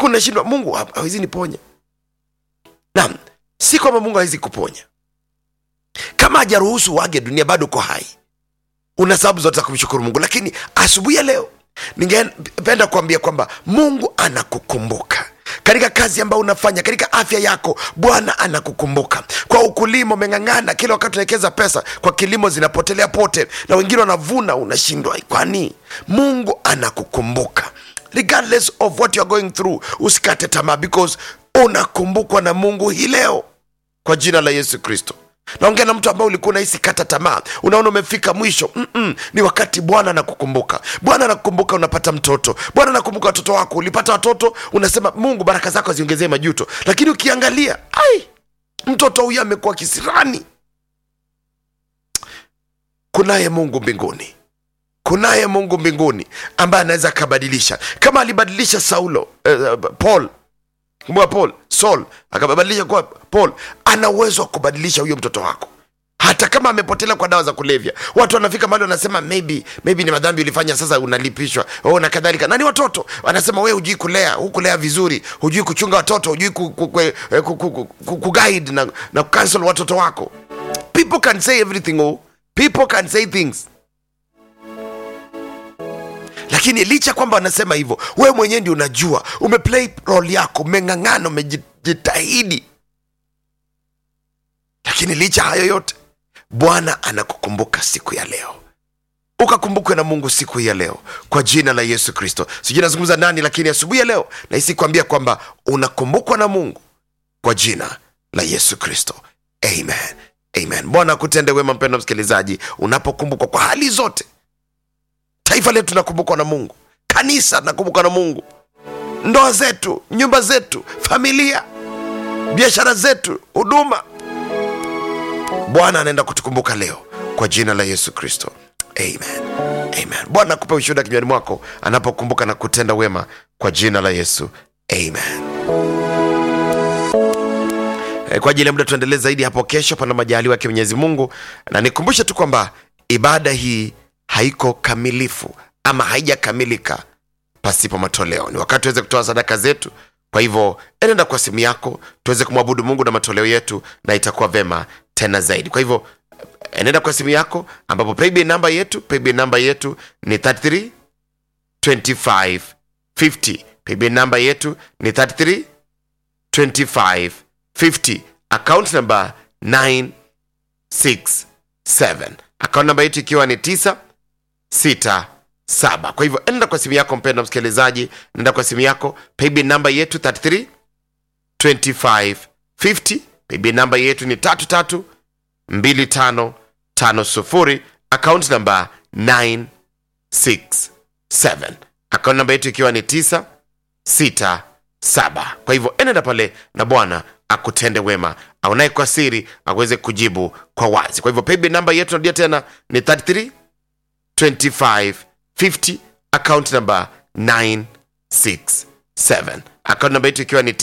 mpaka unashindwa, Mungu hawezi niponya. Naam, si kwamba Mungu hawezi kuponya. Kama hajaruhusu wage dunia, bado uko hai, una sababu zote za kumshukuru Mungu. Lakini asubuhi ya leo ningependa kuambia kwamba Mungu anakukumbuka katika kazi ambayo unafanya, katika afya yako. Bwana anakukumbuka. Kwa ukulima umeng'ang'ana, kila wakati unawekeza pesa kwa kilimo, zinapotelea pote, na wengine wanavuna, unashindwa. Kwani Mungu anakukumbuka regardless of what you are going through. Usikate tamaa, because unakumbukwa na Mungu hii leo, kwa jina la Yesu Kristo. Naongea na mtu ambaye ulikuwa unahisi kata tamaa, unaona umefika mwisho. Ni wakati Bwana anakukumbuka. Bwana anakukumbuka unapata mtoto. Bwana anakumbuka watoto wako. Ulipata watoto, unasema Mungu baraka zako ziongezee majuto. Lakini ukiangalia, mtoto huyu amekuwa kisirani. Kunaye Mungu mbinguni. Kunaye Mungu mbinguni ambaye anaweza kubadilisha. Kama alibadilisha Saul akabadilisha kwa Paul, ana uwezo wa kubadilisha huyo mtoto wako. Hata kama amepotelea kwa dawa za kulevya, watu wanafika mahali wanasema maybe ni madhambi ulifanya, sasa unalipishwa na kadhalika. Na ni watoto wanasema wewe hujui kulea, hukulea vizuri, hujui kuchunga watoto, hujui kuguide na cancel watoto wako. People can say everything, people can say things. Lakini licha kwamba wanasema hivyo, wewe mwenyewe ndio unajua, umeplay role yako, umeng'ang'ana, umejitahidi. Lakini licha hayo yote, Bwana anakukumbuka siku ya leo. Ukakumbukwe na Mungu siku ya leo, kwa jina la Yesu Kristo. Sijui nazungumza nani, lakini asubuhi ya leo nahisi kuambia kwamba unakumbukwa na Mungu, kwa jina la Yesu Kristo. Amen. Amen. Bwana akutende wema, mpendwa msikilizaji, unapokumbukwa kwa hali zote. Taifa letu tunakumbukwa na Mungu, kanisa tunakumbukwa na Mungu, ndoa zetu, nyumba zetu, familia, biashara zetu, huduma. Bwana anaenda kutukumbuka leo, kwa jina la Yesu Kristo. Amen. Amen. Bwana akupe ushuhuda kinywani mwako anapokumbuka na kutenda wema, kwa jina la Yesu. Amen. Kwa ajili ya muda tuendelee zaidi hapo kesho, pana majaliwa ya Mwenyezi Mungu. Na nikumbushe tu kwamba ibada hii haiko kamilifu ama haijakamilika pasipo matoleo. Ni wakati tuweze kutoa sadaka zetu. Kwa hivyo enenda kwa simu yako, tuweze kumwabudu Mungu na matoleo yetu, na itakuwa vema tena zaidi. Kwa hivyo enenda kwa simu yako, ambapo paybill number yetu ni 33 25 50. Paybill number yetu ni 33 25 50. Account number 967. Account number yetu ikiwa ni 967. Kwa hivyo enda kwa simu yako, mpendwa msikilizaji, nenda kwa simu yako. Paybill number yetu 33 25 50. Paybill number yetu ni 33 25 50. Account number 967. Account number yetu ikiwa ni 967. Kwa hivyo enenda pale na Bwana akutende wema, aunaye kwa siri aweze kujibu kwa wazi. Kwa hivyo paybill number yetu, narudia tena, ni 33 25 50. Account number 967. Account number yetu ikiwa ni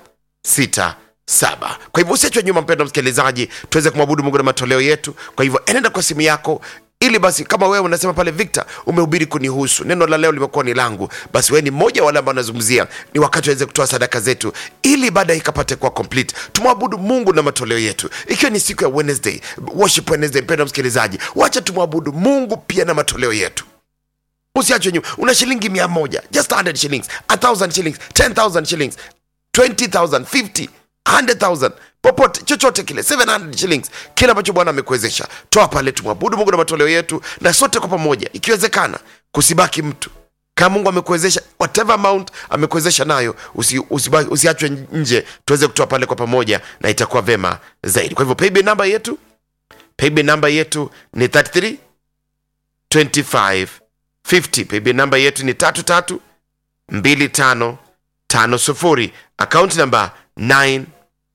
967. Kwa hivyo usiachwe nyuma, mpendwa msikilizaji, tuweze kumwabudu Mungu na matoleo yetu. Kwa hivyo enenda kwa simu yako, ili basi kama wewe unasema pale, Victor, umehubiri kunihusu, neno la leo limekuwa ni langu, basi wewe ni mmoja wale ambao wanazungumzia ni wakati waweze kutoa sadaka zetu, ili baada ikapate kuwa complete, tumwabudu Mungu na matoleo yetu. Ikiwa ni siku ya Wednesday, worship Wednesday, mpendwa msikilizaji, wacha tumwabudu Mungu pia na matoleo yetu. Usiachwe nyuma. Una shilingi 100, just 100 shillings, 1000 shillings, 10000 shillings, 20000, 50, 100,000, popote, chochote kile, 700 shillings, kila ambacho Bwana amekuwezesha, toa pale, tumwabudu Mungu na matoleo yetu, na sote kwa pamoja, ikiwezekana, kusibaki mtu. Kama Mungu amekuwezesha, whatever amount amekuwezesha nayo, usiachwe nje, tuweze kutoa pale kwa pamoja, na itakuwa vema zaidi. Kwa hivyo paybill number yetu ni 33 25 50. Paybill number yetu ni 33 25 50. Account number 967.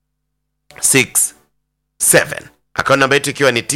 Account number yetu ikiwa ni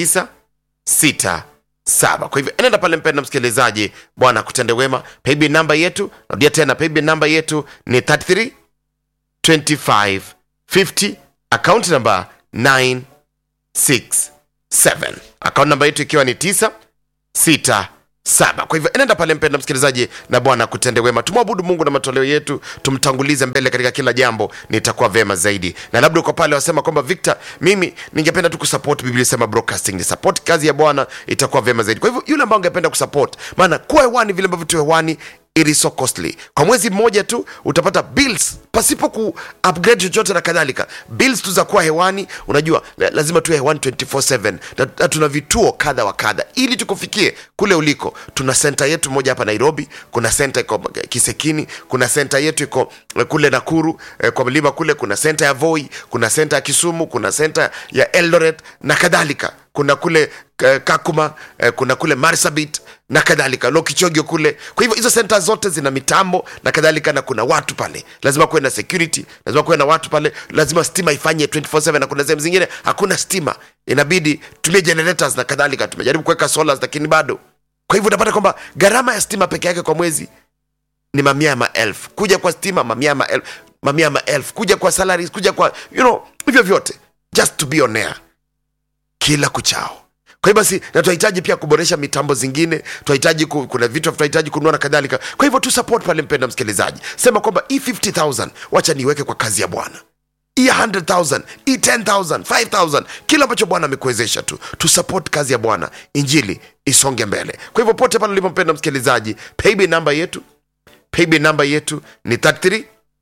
967. Kwa hivyo enenda pale, mpendwa msikilizaji, Bwana akutende wema. Paybill number yetu, narudia tena, paybill number yetu ni 33 25 50. Account number 967. Account number yetu ikiwa ni 967. Kwa hivyo enenda pale mpenda msikilizaji, na Bwana kutende wema. Tumwabudu Mungu na matoleo yetu, tumtangulize mbele katika kila jambo, nitakuwa vema zaidi. Na labda uko pale wasema kwamba Victor, mimi ningependa tu kusupport Biblia Sema Broadcasting, ni support kazi ya Bwana, itakuwa vema zaidi. Kwa hivyo yule ambaye ungependa kusupport, maana kuwa hewani vile ambavyo tu hewani it is so costly. Kwa mwezi mmoja tu utapata bills pasipo ku upgrade chochote na kadhalika. Bills tu za kuwa hewani, unajua lazima tuwe hewani 24/7 na tuna vituo kadha wa kadha ili tukufikie kule uliko. Tuna center yetu moja hapa Nairobi, kuna center iko Kisekini, kuna center yetu iko kule Nakuru kwa mlima kule, kuna center ya Voi, kuna center ya Kisumu, kuna center ya Eldoret na kadhalika. Kuna kule Kakuma, kuna kule Marsabit na kadhalika, Lokichogio kule. Kwa hivyo hizo center zote zina mitambo na kadhalika, na kuna watu pale, lazima kuwe na security, lazima kuwe na watu pale, lazima stima ifanye 24/7, na kuna sehemu zingine hakuna stima, inabidi tumie generators na kadhalika. Tumejaribu kuweka solars lakini bado. Kwa hivyo utapata kwamba gharama ya stima peke yake kwa mwezi ni mamia ya maelfu. Kuja kwa stima mamia ya maelfu, kuja kwa salaries, kuja kwa hivyo vyote just to be on air kila kuchao. Kwa hivyo basi, na tunahitaji pia kuboresha mitambo zingine, tunahitaji kuna vitu tunahitaji kununua na kadhalika. Kwa hivyo tu support pale mpenda msikilizaji. Sema kwamba 50,000 wacha niweke kwa kazi ya Bwana. 100,000, 10,000, 5,000, kila ambacho Bwana amekuwezesha tu support kazi ya Bwana, injili isonge mbele. Kwa hivyo pote pale ulipo mpenda msikilizaji, paybill number yetu ni 33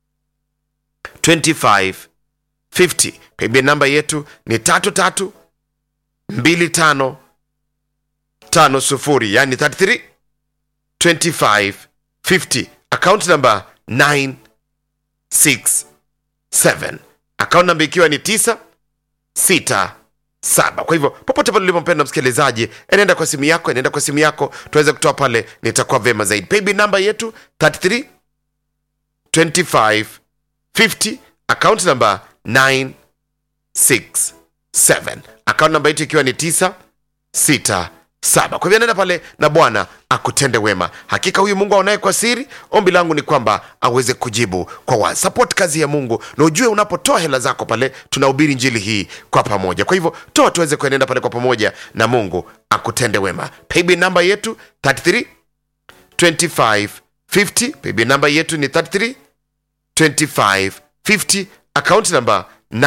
25 50. Paybill number yetu ni 33 25 50, yani 33 25 50. Account number 967, account number ikiwa ni 967. Kwa hivyo popote pale ulipo mpenda msikilizaji, enenda kwa simu yako, tuweze kutoa pale, nitakuwa vema zaidi. Paybill number yetu 33 25 50, account number 967, account number yetu ikiwa ni 967. Kwa hivyo nenda pale na Bwana akutende wema. Hakika huyu Mungu aonaye kwa siri, ombi langu ni kwamba aweze kujibu kwa wazi. Support kazi ya Mungu, na ujue unapotoa hela zako pale, tunahubiri injili hii kwa pamoja. Kwa hivyo toa tuweze kuenenda pale kwa pamoja, na Mungu akutende wema. Paybill number yetu 33 25 50. Paybill number yetu ni 33 25 50, account number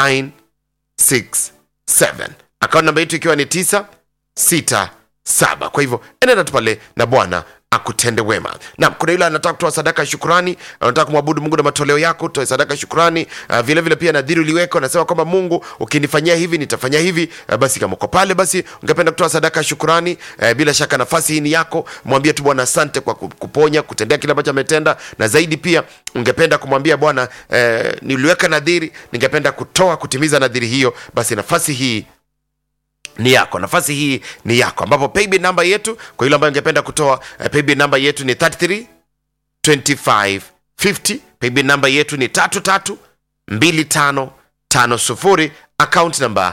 967, account number yetu ikiwa ni 967. Kwa hivyo enenda tu pale na Bwana akutende wema. Na kuna yule anataka kutoa sadaka ya shukrani, anataka kumwabudu Mungu na matoleo yako, toa sadaka ya shukrani. Vile vile pia nadhiri uliweka, unasema kwamba Mungu ukinifanyia hivi nitafanya hivi. Basi kama uko pale, basi ungependa kutoa sadaka ya shukrani, bila shaka nafasi hii ni yako. Mwambie tu Bwana asante kwa kuponya, kutendea kile ambacho ametenda, na zaidi pia ungependa kumwambia Bwana, niliweka nadhiri, ningependa kutimiza nadhiri hiyo. Basi nafasi hii ni yako, ambapo paybill number yetu, kwa yule ambaye ungependa kutoa, paybill number yetu ni 33 25 50. Paybill number yetu ni 33 25 50, account number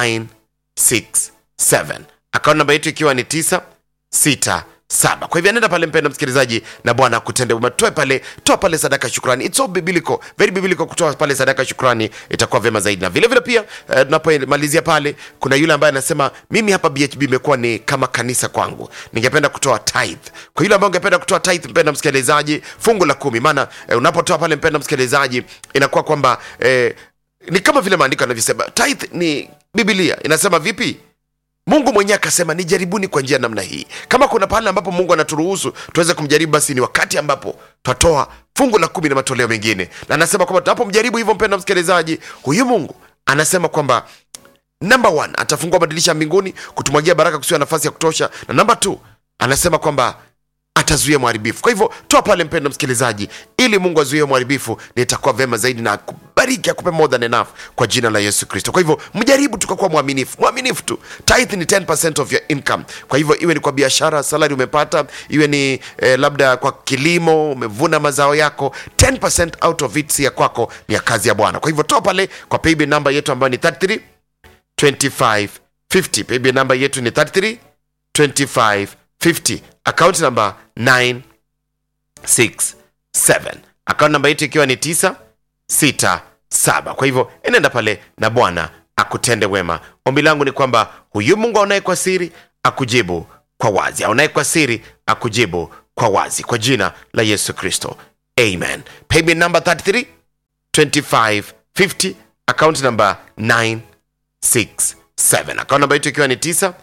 967, account number yetu ikiwa ni 967. Kwa hivyo nenda pale mpenda msikilizaji, na Bwana akutende wema. Toa pale sadaka shukrani. It's so biblical, very biblical kutoa pale sadaka shukrani, itakuwa vema zaidi. Na vile vile pia tunapomalizia pale, kuna yule ambaye anasema mimi hapa BHB imekuwa ni kama kanisa kwangu, ningependa kutoa tithe. Kwa yule ambaye ungependa kutoa tithe mpenda msikilizaji, fungu la 10, maana unapotoa pale mpenda msikilizaji, inakuwa kwamba ni kama vile maandiko yanavyosema. Tithe ni Biblia inasema vipi? Mungu mwenyewe akasema nijaribuni kwa njia namna hii. Kama kuna pale ambapo Mungu anaturuhusu tuweze kumjaribu, basi ni wakati ambapo tutatoa fungu la 10 na matoleo mengine. Na anasema kwamba tunapomjaribu hivyo mpenda msikilizaji, huyu Mungu anasema kwamba number 1 atafungua madirisha mbinguni kutumwagia baraka kusiwa nafasi ya kutosha, na number 2 anasema kwamba atazuia mharibifu. Kwa hivyo toa pale mpenda msikilizaji, ili Mungu azuie mharibifu, na itakuwa vema zaidi na kubariki, akupe more than enough kwa jina la Yesu Kristo. Kwa hivyo mjaribu tukakuwa mwaminifu tu. Tithe ni 10% of your income. Kwa hivyo iwe ni kwa biashara, salary umepata, iwe ni labda kwa kilimo umevuna mazao yako, 10% out of it si ya kwako, ni ya kazi ya Bwana. Kwa hivyo toa pale kwa paybill number yetu ambayo ni 33 25 50. Paybill number yetu ni 33 25 50, account number 967, account number yetu ikiwa ni 967. Kwa hivyo enenda pale na Bwana akutende wema. Ombi langu ni kwamba huyu Mungu aonaye kwa siri akujibu kwa wazi, aonaye kwa siri akujibu kwa wazi, kwa jina la Yesu Kristo, amen. Payment number 33 25 50, account number 967, account number yetu ikiwa ni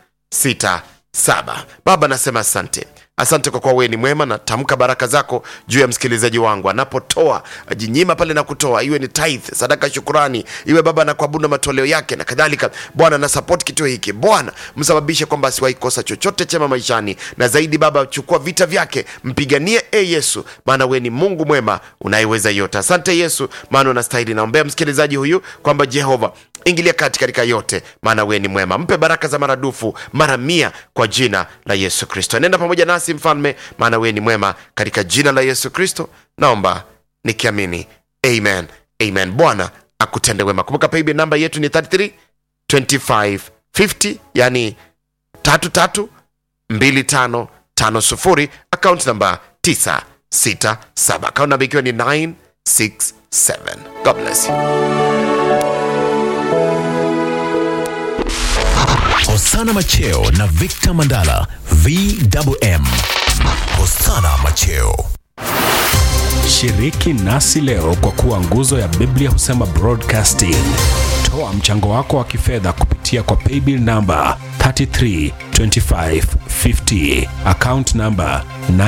967. Baba, nasema asante kwa kuwa wewe ni mwema, na tamka baraka zako juu ya msikilizaji wangu anapotoa, ajinyima pale na kutoa, iwe ni tithe, sadaka, shukrani, iwe Baba na kuabudu matoleo yake na kadhalika. Bwana, na support kituo hiki Bwana, msababishe kwamba asiwahi kosa chochote chema maishani, na zaidi Baba, chukua vita vyake, mpiganie Yesu, maana wewe ni Mungu mwema unayeweza yote. Asante Yesu, maana unastahili. Naombea msikilizaji huyu kwamba Jehova, ingilia katika yote, maana wewe ni mwema, mpe baraka za maradufu mara 100 kwa jina la Yesu Kristo. Nenda pamoja nasi Mfalme, maana wewe ni mwema, katika jina la Yesu Kristo naomba nikiamini, amen, amen. Bwana akutende wema. Kumbuka paybill namba yetu ni 33 25 50, yani 332550, account number 967, account number ikiwa ni 967. God bless you. Hosana Macheo na Victor Mandala, VMM. Hosana Macheo. Shiriki nasi leo kwa kuwa nguzo ya Biblia Husema Broadcasting. Toa mchango wako wa kifedha kupitia kwa paybill number 332550, account number